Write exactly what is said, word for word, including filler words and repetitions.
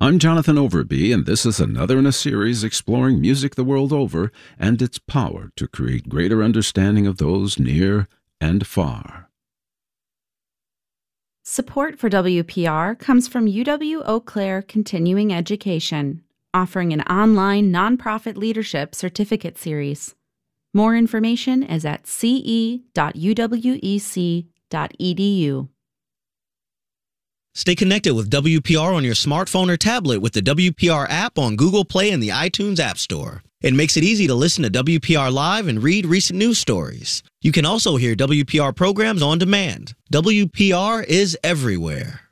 I'm Jonathan Overby, and this is another in a series exploring music the world over and its power to create greater understanding of those near and far. Support for W P R comes from U W Eau Claire Continuing Education, offering an online nonprofit leadership certificate series. More information is at c e dot u w e c dot e d u. Stay connected with W P R on your smartphone or tablet with the W P R app on Google Play and the iTunes App Store. It makes it easy to listen to W P R live and read recent news stories. You can also hear W P R programs on demand. W P R is everywhere.